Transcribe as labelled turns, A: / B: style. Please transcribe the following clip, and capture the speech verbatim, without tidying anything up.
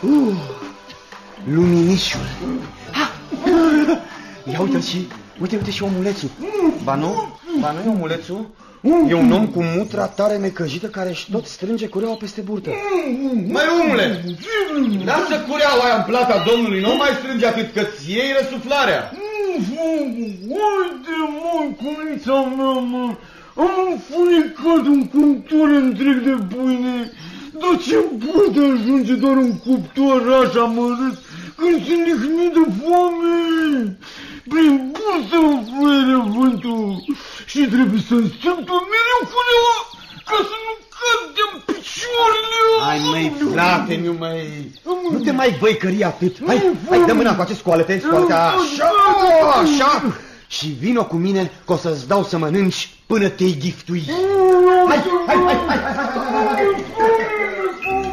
A: Uh, luminișul. Ha! Ia uite și, uite, uite și omulețul. Ba nu? Ba nu e omulețul? E un om cu mutra tare necăjită care își tot strânge cureaua peste burtă.
B: Măi, omule, lasă cureaua aia în plata domnului, nu mai strânge atât că-ți iei răsuflarea.
C: Uite, măi, cunița mea, mă, am înfunecat un cuptor întreg de pâine, dar ce poate ajunge doar un cuptor așa mărât când se lihnit de foame? Prin bursă mă fluieră vântul și trebuie să-mi strâng pe mereu culeaua ca să nu cad de-mi picioarele.
A: Hai, măi, frate, nu mai... Nu te mai văicări atât. Hai, hai, dă mâna cu acest scoalete, scoalete, așa, așa. Și vino cu mine că o să-ți dau să mănânci până te-i ghiftui. Hai, hai, hai, hai, hai, hai, hai, hai.